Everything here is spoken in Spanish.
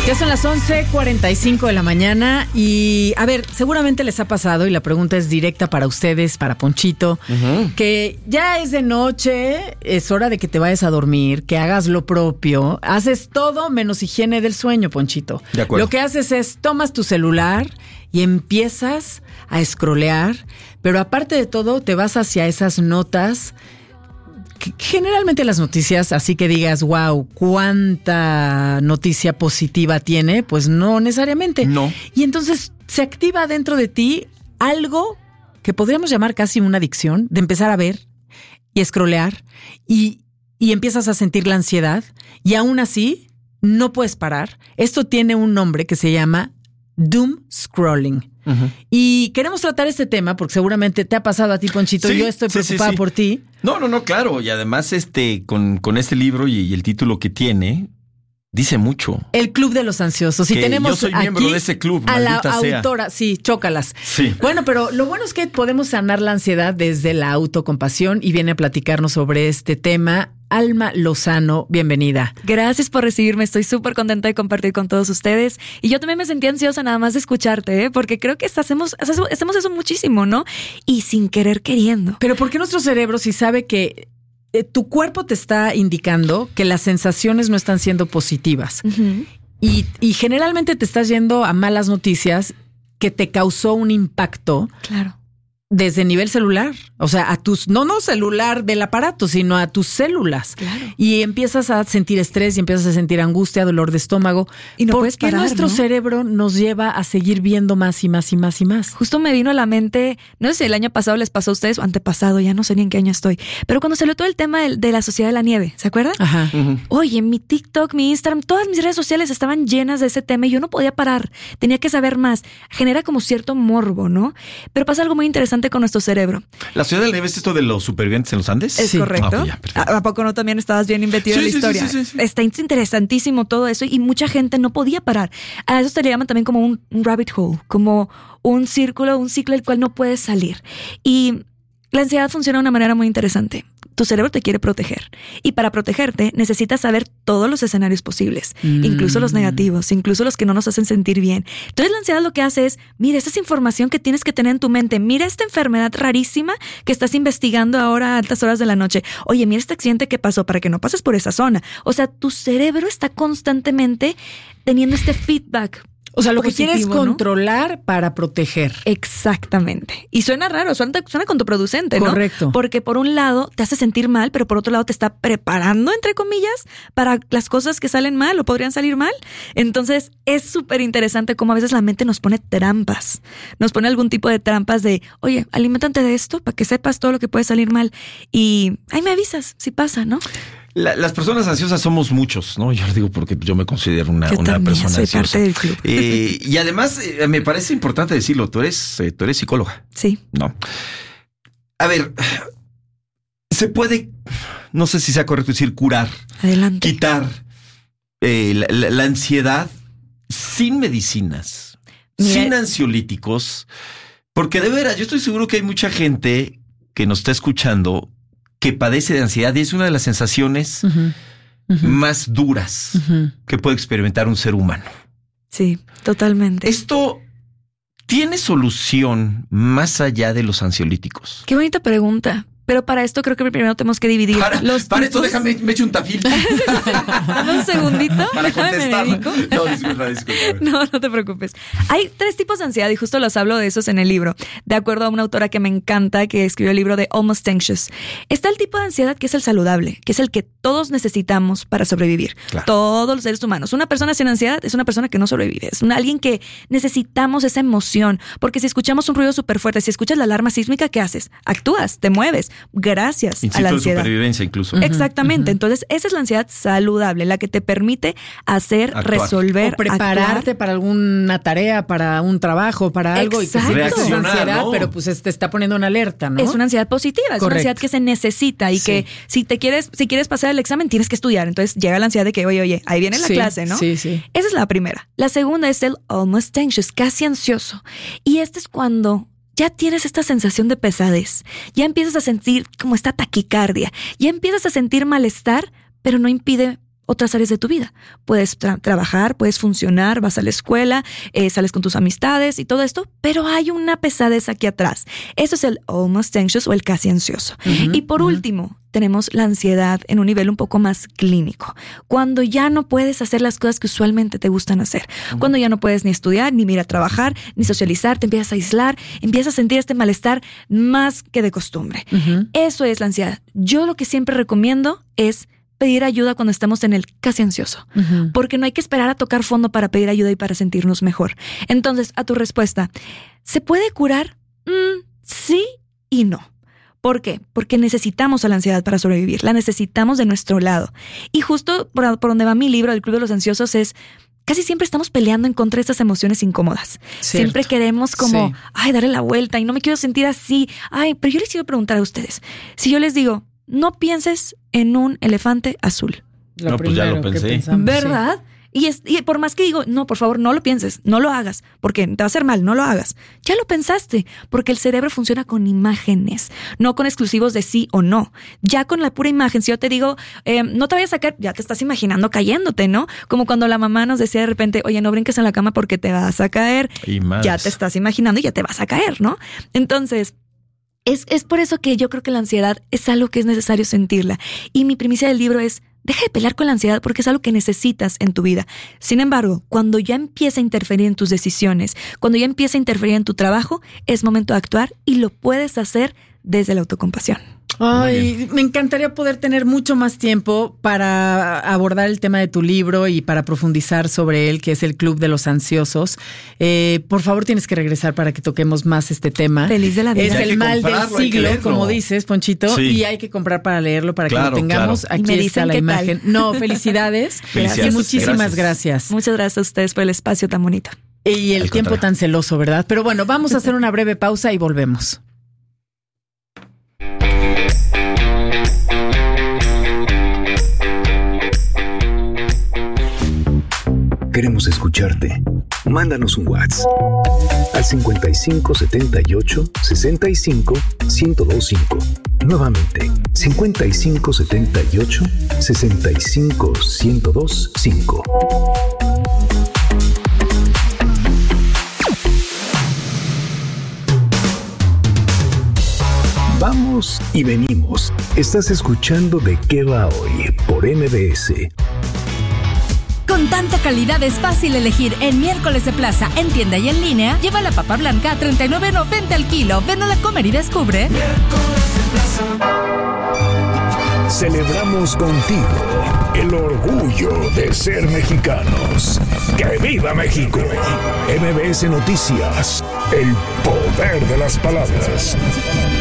Ya son las 11:45 de la mañana y, a ver, seguramente les ha pasado, y la pregunta es directa para ustedes, para Ponchito, que ya es de noche, es hora de que te vayas a dormir, que hagas lo propio, haces todo menos higiene del sueño, Ponchito. De acuerdo. Lo que haces es, tomas tu celular y empiezas a scrollear, pero aparte de todo, te vas hacia esas notas. Generalmente las noticias, así que digas, wow, cuánta noticia positiva tiene, pues no necesariamente. No. Y entonces se activa dentro de ti algo que podríamos llamar casi una adicción, de empezar a ver y scrollear y empiezas a sentir la ansiedad y aún así no puedes parar. Esto tiene un nombre que se llama doom scrolling. Y queremos tratar este tema porque seguramente te ha pasado a ti, Ponchito. Sí, yo estoy preocupada por ti. No, claro. Y además, con este libro y el título que tiene, dice mucho. El Club de los Ansiosos. Y tenemos yo soy miembro de ese club, a la maldita sea. autora. Sí, chócalas. Sí. Bueno, pero lo bueno es que podemos sanar la ansiedad desde la autocompasión y viene a platicarnos sobre este tema Alma Lozano. Bienvenida. Gracias por recibirme. Estoy súper contenta de compartir con todos ustedes. Y yo también me sentí ansiosa nada más de escucharte, porque creo que hacemos eso muchísimo, ¿no? Y sin querer queriendo. Pero ¿por qué nuestro cerebro, si sabe que tu cuerpo te está indicando que las sensaciones no están siendo positivas y generalmente te estás yendo a malas noticias que te causó un impacto? Claro. Desde nivel celular, o sea, a tus, no celular del aparato, sino a tus células. Claro. Y empiezas a sentir estrés y empiezas a sentir angustia, dolor de estómago. Y no puedes ¿Por qué parar, nuestro cerebro nos lleva a seguir viendo más y más y más y más? Justo me vino a la mente, no sé si el año pasado les pasó a ustedes o antepasado, ya no sé ni en qué año estoy, pero cuando salió todo el tema de la Sociedad de la Nieve, ¿se acuerdan? Ajá. Oye, mi TikTok, mi Instagram, todas mis redes sociales estaban llenas de ese tema y yo no podía parar, tenía que saber más. Genera como cierto morbo, ¿no? Pero pasa algo muy interesante con nuestro cerebro. ¿La Ciudad de la Nieve es esto de los supervivientes en los Andes? Es correcto. Okay, ya, perfecto. ¿A poco no también estabas bien metido en la historia? Sí. Está interesantísimo todo eso y mucha gente no podía parar. A eso se le llama también como un rabbit hole, como un círculo, un ciclo del cual no puedes salir. Y la ansiedad funciona de una manera muy interesante. Tu cerebro te quiere proteger y para protegerte necesitas saber todos los escenarios posibles, incluso los negativos, incluso los que no nos hacen sentir bien. Entonces la ansiedad lo que hace es, mira, esta es información que tienes que tener en tu mente, mira esta enfermedad rarísima que estás investigando ahora a altas horas de la noche, oye, mira este accidente que pasó para que no pases por esa zona. O sea, tu cerebro está constantemente teniendo este feedback. O sea, lo positivo, que quieres ¿no? controlar para proteger. Exactamente. Y suena raro, suena contraproducente, ¿no? Correcto. Porque por un lado te hace sentir mal, pero por otro lado te está preparando, entre comillas, para las cosas que salen mal o podrían salir mal. Entonces es súper interesante cómo a veces la mente nos pone trampas. Nos pone algún tipo de trampas de, oye, aliméntate de esto para que sepas todo lo que puede salir mal. Y ahí me avisas si pasa, ¿no? Las personas ansiosas somos muchos, ¿no? Yo lo digo porque yo me considero una persona soy ansiosa. parte del club. Y además, me parece importante decirlo, tú eres psicóloga. Sí. ¿No? A ver, se puede, no sé si sea correcto decir curar, Adelante. quitar la ansiedad sin medicinas, sin ansiolíticos, porque de veras, yo estoy seguro que hay mucha gente que nos está escuchando que padece de ansiedad y es una de las sensaciones más duras que puede experimentar un ser humano. Sí, totalmente. ¿Esto tiene solución más allá de los ansiolíticos? Qué bonita pregunta. Pero para esto creo que primero tenemos que dividir para esto déjame, me echo un tafil. Dame un segundito. Para contestar. No, disculpa. No te preocupes. Hay 3 tipos de ansiedad y justo los hablo de esos en el libro, de acuerdo a una autora que me encanta, que escribió el libro de Almost Anxious. Está el tipo de ansiedad que es el saludable, que es el que todos necesitamos para sobrevivir. Claro. Todos los seres humanos. Una persona sin ansiedad es una persona que no sobrevive. Es alguien que necesitamos esa emoción, porque si escuchamos un ruido súper fuerte, si escuchas la alarma sísmica, ¿qué haces? Actúas, te mueves. Gracias instinto a la ansiedad. De supervivencia incluso. Exactamente. Entonces, esa es la ansiedad saludable, la que te permite actuar, resolver, o prepararte para alguna tarea, para un trabajo, para algo. Exacto. Y que es ansiedad, ¿no? pero pues te está poniendo una alerta, ¿no? Es una ansiedad positiva, es una ansiedad que se necesita y que si quieres pasar el examen tienes que estudiar. Entonces llega la ansiedad de que, oye, ahí viene la clase, ¿no? Sí. Esa es la primera. La segunda es el almost anxious, casi ansioso. Y este es cuando ya tienes esta sensación de pesadez, ya empiezas a sentir como esta taquicardia, ya empiezas a sentir malestar, pero no impide otras áreas de tu vida. Puedes trabajar, puedes funcionar, vas a la escuela, sales con tus amistades y todo esto, pero hay una pesadez aquí atrás. Eso es el almost anxious o el casi ansioso. Y por último, tenemos la ansiedad en un nivel un poco más clínico. Cuando ya no puedes hacer las cosas que usualmente te gustan hacer. Cuando ya no puedes ni estudiar, ni ir a trabajar, ni socializar, te empiezas a aislar, empiezas a sentir este malestar más que de costumbre. Eso es la ansiedad. Yo lo que siempre recomiendo es pedir ayuda cuando estamos en el casi ansioso, porque no hay que esperar a tocar fondo para pedir ayuda y para sentirnos mejor. Entonces, a tu respuesta, ¿se puede curar? Sí y no. ¿Por qué? Porque necesitamos a la ansiedad para sobrevivir, la necesitamos de nuestro lado. Y justo por donde va mi libro, El Club de los Ansiosos, es casi siempre estamos peleando en contra de estas emociones incómodas. Cierto. Siempre queremos como, darle la vuelta y no me quiero sentir así. Pero yo les quiero preguntar a ustedes, si yo les digo, no pienses en un elefante azul. Pues ya lo pensé. ¿Verdad? Sí. Y por más que digo, no, por favor, no lo pienses, no lo hagas, porque te va a hacer mal, no lo hagas. Ya lo pensaste, porque el cerebro funciona con imágenes, no con exclusivos de sí o no. Ya con la pura imagen, si yo te digo, no te vayas a caer, ya te estás imaginando cayéndote, ¿no? Como cuando la mamá nos decía de repente, oye, no brinques en la cama porque te vas a caer. Ya te estás imaginando y ya te vas a caer, ¿no? Entonces, es por eso que yo creo que la ansiedad es algo que es necesario sentirla. Y mi primicia del libro es, deja de pelear con la ansiedad porque es algo que necesitas en tu vida. Sin embargo, cuando ya empieza a interferir en tus decisiones, cuando ya empieza a interferir en tu trabajo, es momento de actuar y lo puedes hacer desde la autocompasión. Ay, me encantaría poder tener mucho más tiempo para abordar el tema de tu libro y para profundizar sobre él, que es El Club de los Ansiosos. Por favor, tienes que regresar para que toquemos más este tema. Feliz de la vida. Es el mal del siglo, como dices, Ponchito, y hay que comprar para leerlo, para que lo tengamos. Aquí está la imagen. No, felicidades. Y muchísimas gracias. Muchas gracias a ustedes por el espacio tan bonito. Y el tiempo tan celoso, ¿verdad? Pero bueno, vamos a hacer una breve pausa y volvemos. Queremos escucharte. Mándanos un WhatsApp al 55 78 65 1025. Nuevamente, 55 78 65 1025. Vamos y venimos. Estás escuchando De qué va hoy por MBS. Con tanta calidad es fácil elegir. En Miércoles de Plaza, en tienda y en línea, lleva la papa blanca a $39.90 al kilo. Ven a la Comer y descubre. Miércoles de Plaza. Celebramos contigo el orgullo de ser mexicanos. ¡Que viva México! MBS Noticias, el poder de las palabras.